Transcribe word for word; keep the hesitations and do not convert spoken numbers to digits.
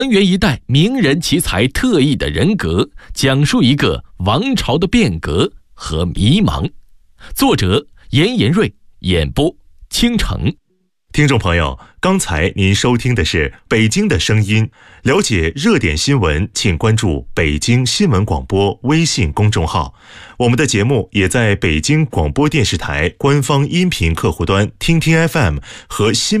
恩源一代名人奇才特异的人格，讲述一个王朝的变革和迷茫。作者严延瑞，演播倾城。 听众朋友，刚才您收听的是北京的声音。了解热点新闻，请关注北京新闻广播微信公众号。我们的节目也在北京广播电视台官方音频客户端听听 F M 和新